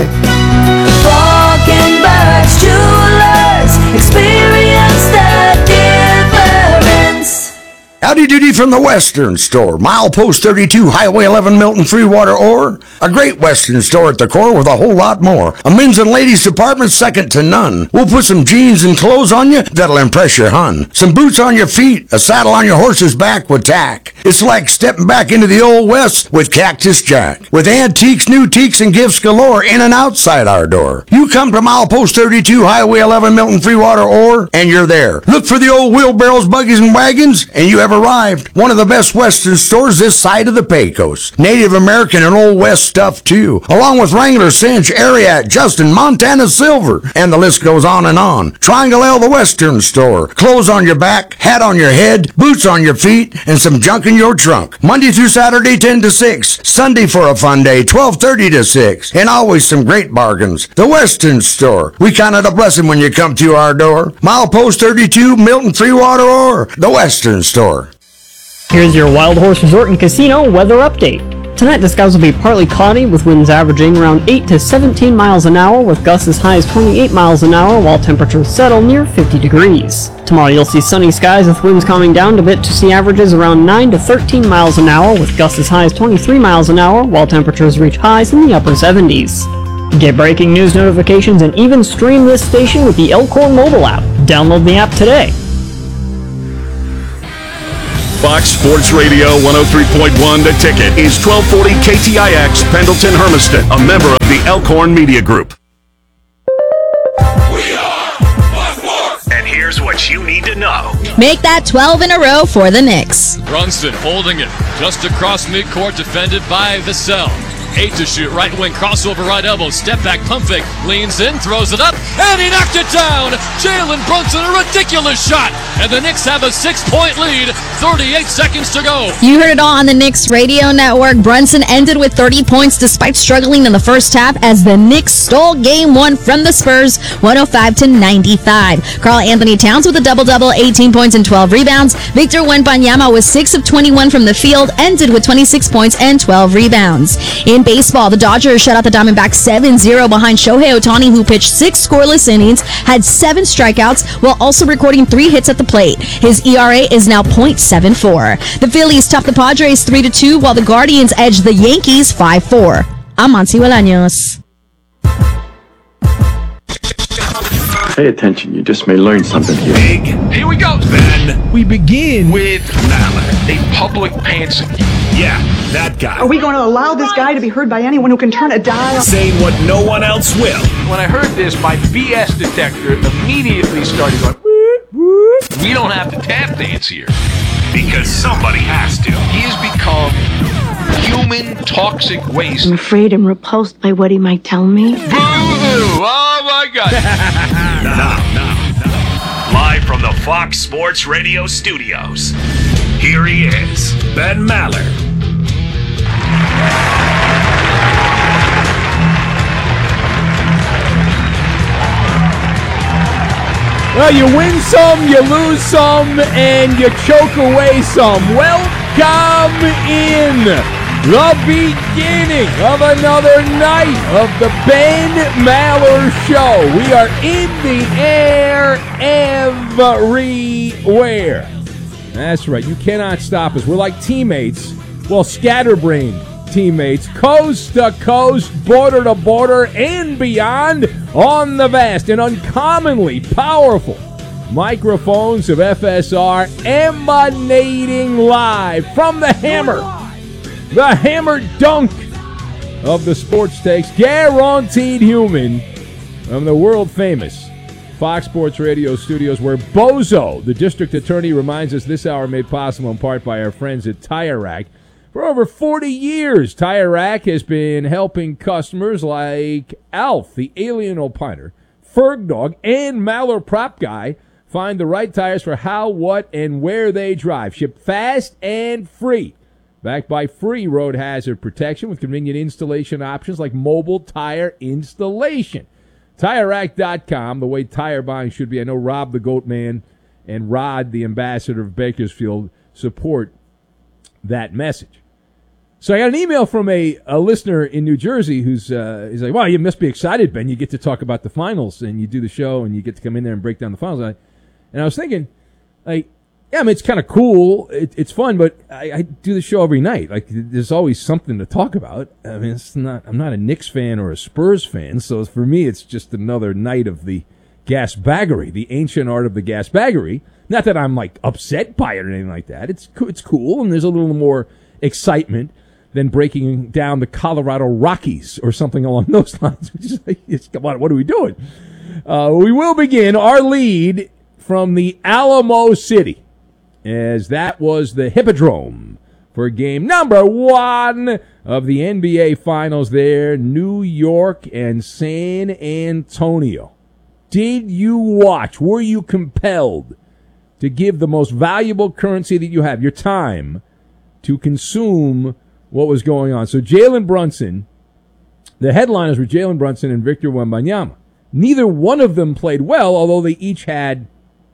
Falkenbergs Jewelers, experience the difference.
Howdy doody from the Western Store. Milepost thirty-two, Highway eleven, Milton, Freewater, or a great Western store at the core with a whole lot more. A men's and ladies department second to none. We'll put some jeans and clothes on you that'll impress your hun. Some boots on your feet, a saddle on your horse's back with tack. It's like stepping back into the old West with Cactus Jack. With antiques, new teaks, and gifts galore in and outside our door. You come to Milepost thirty-two, Highway eleven, Milton, Freewater, or, and you're there. Look for the old wheelbarrows, buggies, and wagons, and you have arrived. One of the best Western stores this side of the Pecos. Native American and Old West stuff, too. Along with Wrangler, Cinch, Ariat, Justin, Montana Silver, and the list goes on and on. Triangle L, the Western Store. Clothes on your back, hat on your head, boots on your feet, and some junk in your trunk. Monday through Saturday, ten to six. Sunday for a fun day, twelve thirty to six. And always some great bargains. The Western Store. We count it a blessing when you come to our door. Milepost thirty-two, Milton, Freewater, or the Western Store.
Here's your Wild Horse Resort and Casino weather update. Tonight the skies will be partly cloudy with winds averaging around eight to seventeen miles an hour with gusts as high as twenty-eight miles an hour while temperatures settle near fifty degrees. Tomorrow you'll see sunny skies with winds calming down a bit to see averages around nine to thirteen miles an hour with gusts as high as twenty-three miles an hour while temperatures reach highs in the upper seventies. Get breaking news notifications and even stream this station with the Elkhorn mobile app. Download the app today.
Fox Sports Radio one oh three point one The Ticket is twelve forty K T I X Pendleton Hermiston, a member of the Elkhorn Media Group. And here's what you need to know.
Make that twelve in a row for the Knicks.
Brunson holding it just across midcourt, defended by Vassell. Eight to shoot, right wing, crossover, right elbow, step back, pump fake, leans in, throws it up, and he knocked it down! Jalen Brunson, a ridiculous shot! And the Knicks have a six-point lead, thirty-eight seconds to go.
You heard it all on the Knicks radio network. Brunson ended with thirty points despite struggling in the first half as the Knicks stole game one from the Spurs, one oh five to ninety-five. Karl Anthony Towns with a double-double, eighteen points and twelve rebounds. Victor Wembanyama with six of twenty-one from the field, ended with twenty-six points and twelve rebounds. In baseball, the Dodgers shut out the Diamondbacks seven zero behind Shohei Ohtani, who pitched six scoreless innings, had seven strikeouts, while also recording three hits at the plate. His E R A is now point seven four. The Phillies top the Padres three to two, while the Guardians edge the Yankees five four. I'm Monty Bolaños.
Pay attention, you just may learn something here.
Big. Here we go, Ben.
We begin
with Mallard, a public pantser. Yeah, that guy.
Are we going to allow this guy to be heard by anyone who can turn a dial?
Saying what no one else will.
When I heard this, my B S detector immediately started going, whoop, whoop. We don't have to tap dance here.
Because somebody has to.
He has become human toxic waste.
I'm afraid I'm repulsed by what he might tell me.
Boo-hoo! Oh my God.
Now, now, now. Live from the Fox Sports Radio studios, here he is, Ben Maller.
Well, you win some, you lose some, and you choke away some. Welcome in the beginning of another night of the Ben Maller Show. We are in the air everywhere. That's right. You cannot stop us. We're like teammates. Well, scatterbrained teammates, coast to coast, border to border, and beyond on the vast and uncommonly powerful microphones of F S R, emanating live from the hammer, the hammer dunk of the sports takes, guaranteed human, from the world famous Fox Sports Radio studios, where Bozo, the district attorney, reminds us this hour made possible in part by our friends at Tire Rack. For over forty years, Tire Rack has been helping customers like Alf, the alien opiner, Ferg Dog, and Maller Prop Guy find the right tires for how, what, and where they drive. Shipped fast and free. Backed by free road hazard protection with convenient installation options like mobile tire installation. Tire Rack dot com, the way tire buying should be. I know Rob the Goat Man and Rod, the ambassador of Bakersfield, support that message. So I got an email from a, a listener in New Jersey who's uh, he's like, wow, you must be excited, Ben. You get to talk about the finals, and you do the show, and you get to come in there and break down the finals. And I was thinking, like, Yeah, I mean, it's kind of cool. It, it's fun, but I, I do the show every night. Like, there's always something to talk about. I mean, it's not. I'm not a Knicks fan or a Spurs fan, so for me, it's just another night of the gasbaggery, the ancient art of the gasbaggery. Not that I'm like upset by it or anything like that. It's it's cool, and there's a little more excitement than breaking down the Colorado Rockies or something along those lines. Which is like, it's, come on, what are we doing? Uh, we will begin our lead from the Alamo City, as that was the Hippodrome for game number one of the N B A Finals there, New York and San Antonio. Did you watch? Were you compelled to give the most valuable currency that you have, your time, to consume what was going on? So Jalen Brunson, the headliners were Jalen Brunson and Victor Wembanyama. Neither one of them played well, although they each had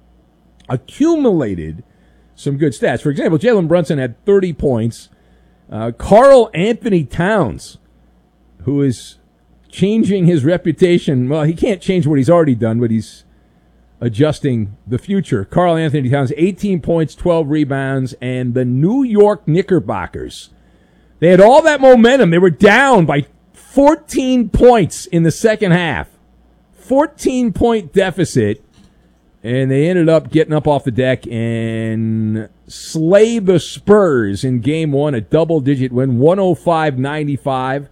accumulated some good stats. For example, Jalen Brunson had thirty points. Uh, Karl Anthony Towns, who is changing his reputation. Well, he can't change what he's already done, but he's adjusting the future. Karl Anthony Towns, eighteen points, twelve rebounds, and the New York Knickerbockers. They had all that momentum. They were down by fourteen points in the second half. fourteen-point deficit. And they ended up getting up off the deck and slay the Spurs in game one, a double-digit win, one oh five ninety-five.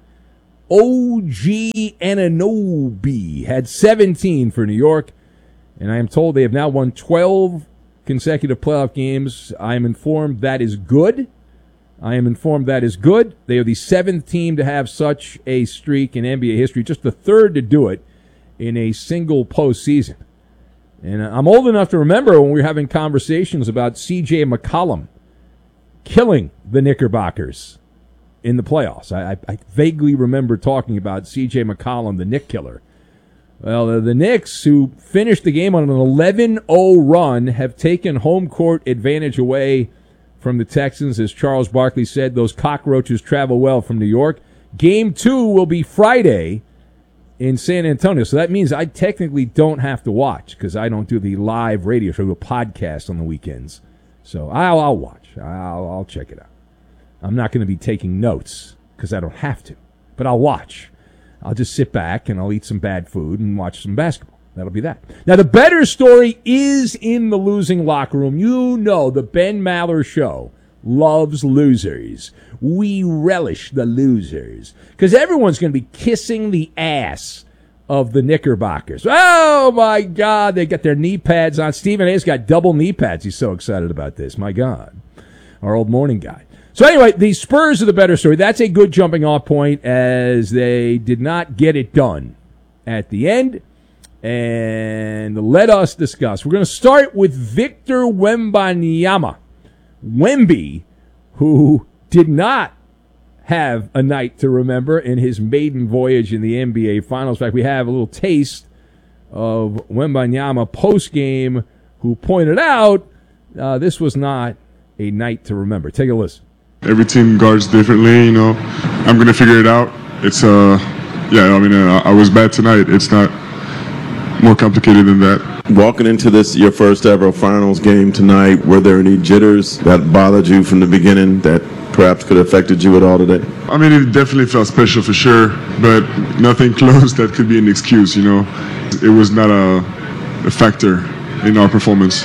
O G Anunoby had seventeen for New York, and I am told they have now won twelve consecutive playoff games. I am informed that is good. I am informed that is good. They are the seventh team to have such a streak in N B A history, just the third to do it in a single postseason. And I'm old enough to remember when we were having conversations about C J McCollum killing the Knickerbockers in the playoffs. I, I, I vaguely remember talking about C J McCollum, the Knick killer. Well, the, the Knicks, who finished the game on an eleven oh run, have taken home court advantage away from the Texans. As Charles Barkley said, those cockroaches travel well from New York. Game two will be Friday in San Antonio. So that means I technically don't have to watch because I don't do the live radio show, the podcast on the weekends. So I'll, I'll watch. I'll, I'll check it out. I'm not going to be taking notes because I don't have to, but I'll watch. I'll just sit back and I'll eat some bad food and watch some basketball. That'll be that. Now, the better story is in the losing locker room. You know the Ben Maller Show loves losers. We relish the losers because everyone's going to be kissing the ass of the Knickerbockers. Oh, my God. They got their knee pads on. Stephen A's got double knee pads. He's so excited about this. My God. Our old morning guy. So anyway, the Spurs are the better story. That's a good jumping off point as they did not get it done at the end. And let us discuss. We're going to start with Victor Wembanyama. Wemby, who did not have a night to remember in his maiden voyage in the N B A Finals. In fact, we have a little taste of Wembanyama post-game, who pointed out uh, this was not a night to remember. Take a listen.
Every team guards differently, you know. I'm going to figure it out. It's, uh, yeah, I mean, uh, I was bad tonight. It's not more complicated than that.
Walking into this, your first ever finals game tonight, were there any jitters that bothered you from the beginning that perhaps could have affected you at all today?
I mean, it definitely felt special for sure, but nothing close that could be an excuse, you know. It was not a, a factor in our performance.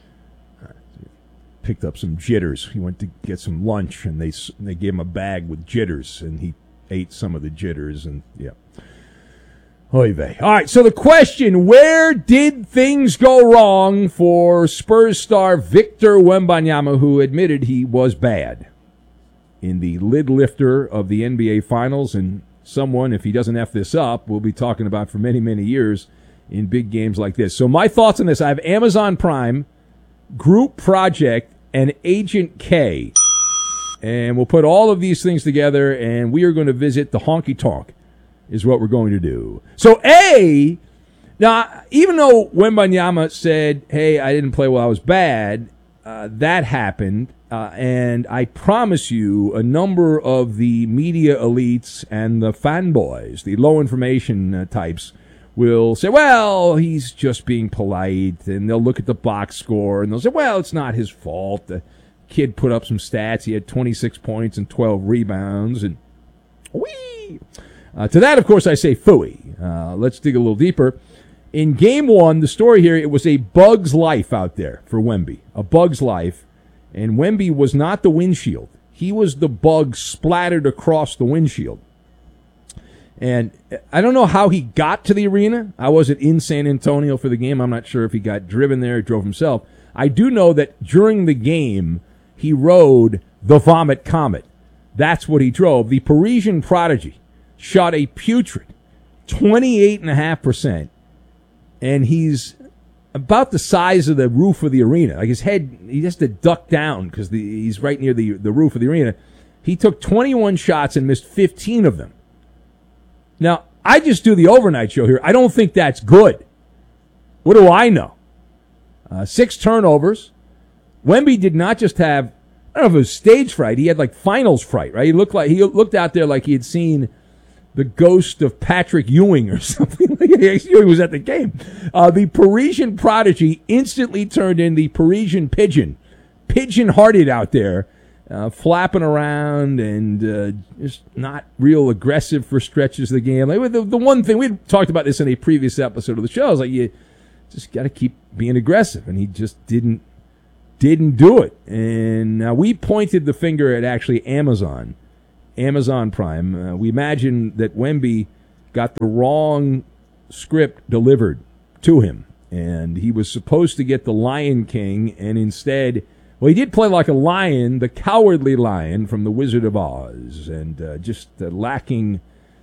Picked up some jitters. He went to get some lunch, and they they gave him a bag with jitters, and he ate some of the jitters, and yeah. Oy vey. All right, so the question, where did things go wrong for Spurs star Victor Wembanyama, who admitted he was bad in the lid lifter of the N B A Finals, and someone, if he doesn't F this up, we'll be talking about for many, many years in big games like this. So my thoughts on this, I have Amazon Prime, Group Project, and Agent K. And we'll put all of these things together, and we are going to visit the honky tonk, is what we're going to do. So, A, now, even though Wembanyama said, hey, I didn't play well, I was bad, uh, that happened, uh, and I promise you a number of the media elites and the fanboys, the low information uh, types, will say, well, he's just being polite, and they'll look at the box score, and they'll say, well, it's not his fault. The kid put up some stats. He had twenty-six points and twelve rebounds, and whee! Uh, to that, of course, I say phooey. Uh, let's dig a little deeper. In game one, the story here, it was a bug's life out there for Wemby. A bug's life, and Wemby was not the windshield. He was the bug splattered across the windshield. And I don't know how he got to the arena. I wasn't in San Antonio for the game. I'm not sure if he got driven there or drove himself. I do know that during the game, he rode the Vomit Comet. That's what he drove. The Parisian Prodigy shot a putrid twenty-eight point five percent, and he's about the size of the roof of the arena. Like his head, he has to duck down because he's right near the, the roof of the arena. He took twenty-one shots and missed fifteen of them. Now, I just do the overnight show here. I don't think that's good. What do I know? Uh, six turnovers. Wemby did not just have, I don't know if it was stage fright. He had like finals fright, right? He looked like he looked out there like he had seen the ghost of Patrick Ewing or something. Like he was at the game. Uh, the Parisian Prodigy instantly turned in the Parisian Pigeon, pigeon-hearted out there. Uh, flapping around and uh, just not real aggressive for stretches of the game. Like the, the one thing, we talked about this in a previous episode of the show, is like you just got to keep being aggressive, and he just didn't didn't do it. And uh, we pointed the finger at actually Amazon, Amazon Prime. Uh, we imagined that Wemby got the wrong script delivered to him, and he was supposed to get the Lion King, and instead... Well, he did play like a lion, the cowardly lion from The Wizard of Oz, and uh, just uh, lacking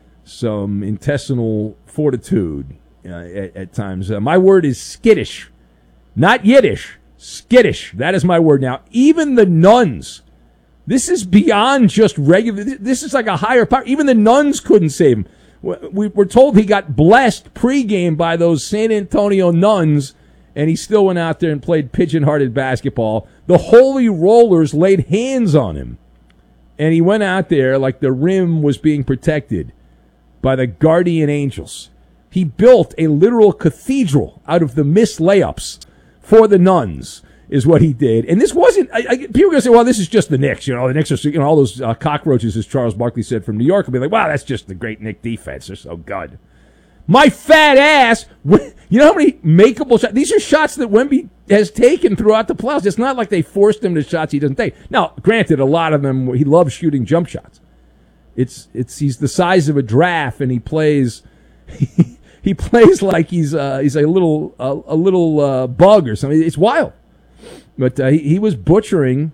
some intestinal fortitude uh, at, at times. Uh, my word is skittish, not Yiddish, skittish. That is my word. Now, even the nuns, this is beyond just regular, this is like a higher power. Even the nuns couldn't save him. We were told he got blessed pregame by those San Antonio nuns, and he still went out there and played pigeon-hearted basketball. The Holy Rollers laid hands on him, and he went out there like the rim was being protected by the guardian angels. He built a literal cathedral out of the missed layups for the nuns, is what he did. And this wasn't, I, I, people are going to say, well, this is just the Knicks. You know, the Knicks are, you know, all those uh, cockroaches, as Charles Barkley said from New York, will be like, wow, that's just the great Knick defense. They're so good. My fat ass, you know how many makeable shots? These are shots that Wemby has taken throughout the playoffs. It's not like they forced him to shots he doesn't take. Now, granted, a lot of them, he loves shooting jump shots. It's it's he's the size of a giraffe, and he plays he, he plays like he's uh, he's a little a, a little uh, bug or something. It's wild. But uh, he, he was butchering.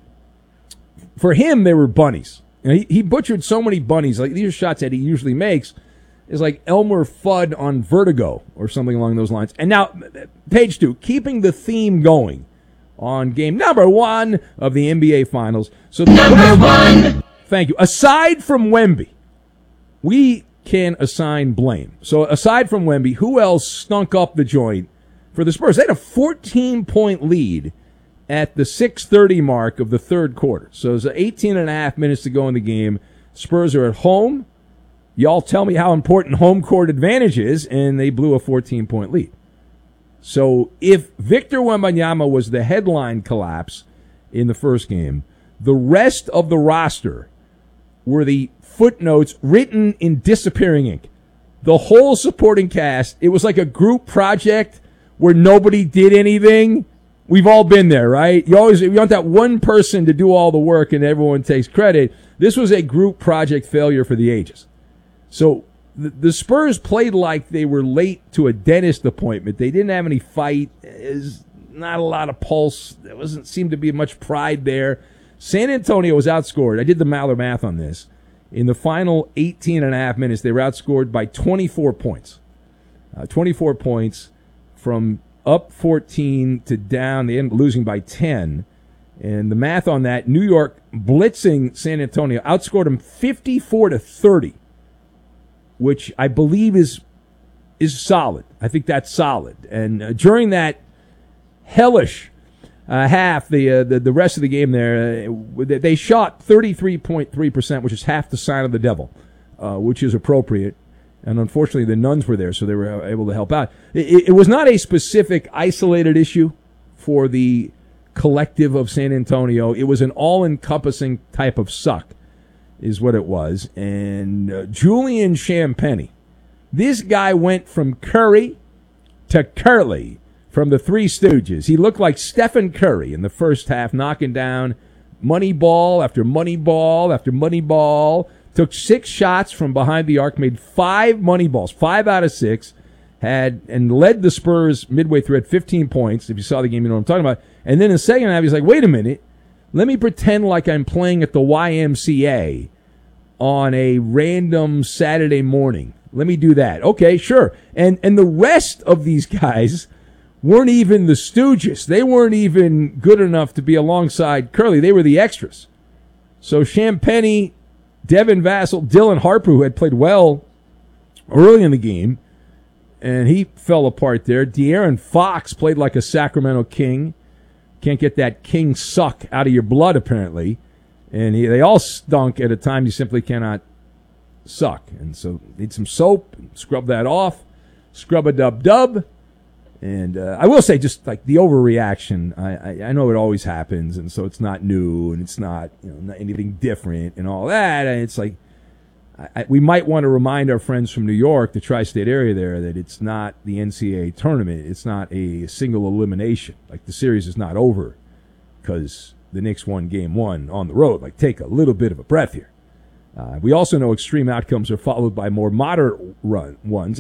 For him, they were bunnies. You know, he, he butchered so many bunnies. Like these are shots that he usually makes. Is like Elmer Fudd on Vertigo or something along those lines. And now, page two, keeping the theme going on game number one of the N B A Finals. So number one. Thank you. Aside from Wemby, we can assign blame. So aside from Wemby, who else stunk up the joint for the Spurs? They had a fourteen-point lead at the six thirty mark of the third quarter. So there's eighteen and a half minutes to go in the game. Spurs are at home. Y'all tell me how important home court advantage is, and they blew a fourteen-point lead. So if Victor Wembanyama was the headline collapse in the first game, the rest of the roster were the footnotes written in disappearing ink. The whole supporting cast, it was like a group project where nobody did anything. We've all been there, right? You always you want that one person to do all the work and everyone takes credit. This was a group project failure for the ages. So the, the Spurs played like they were late to a dentist appointment. They didn't have any fight. There's not a lot of pulse. There wasn't seem to be much pride there. San Antonio was outscored. I did the Maller math on this. In the final eighteen and a half minutes, they were outscored by twenty-four points. Uh, twenty-four points from up fourteen to down. They ended up losing by ten. And the math on that, New York blitzing San Antonio outscored them fifty-four to thirty. Which I believe is is solid. I think that's solid. And uh, during that hellish uh, half, the, uh, the the rest of the game there, uh, they shot thirty-three point three percent, which is half the sign of the devil, uh, which is appropriate. And unfortunately, the nuns were there, so they were able to help out. It, it was not a specific, isolated issue for the collective of San Antonio. It was an all-encompassing type of suck, is what it was. And uh, Julian Champagnie, this guy went from Curry to Curly from the Three Stooges. He looked like Stephen Curry in the first half, knocking down money ball after money ball after money ball. Took six shots from behind the arc, made five money balls, five out of six, had and led the Spurs midway through at fifteen points. If you saw the game, you know what I'm talking about. And then in the second half, he's like, wait a minute. Let me pretend like I'm playing at the Y M C A on a random Saturday morning. Let me do that. Okay, sure. And and the rest of these guys weren't even the Stooges. They weren't even good enough to be alongside Curly. They were the extras. So Champagnie, Devin Vassell, Dylan Harper, who had played well early in the game, and he fell apart there. De'Aaron Fox played like a Sacramento King. Can't get that King suck out of your blood, apparently. And he, they all stunk at a time you simply cannot suck. And so need some soap, scrub that off, scrub-a-dub-dub. And uh, I will say, just like the overreaction, I, I, I know it always happens, and so it's not new, and it's not, you know, not anything different and all that. And it's like, I, I, we might want to remind our friends from New York, the tri-state area there, that it's not the N C double A tournament. It's not a single elimination. Like, the series is not over because the Knicks won game one on the road. Like, take a little bit of a breath here. Uh, we also know extreme outcomes are followed by more moderate run ones.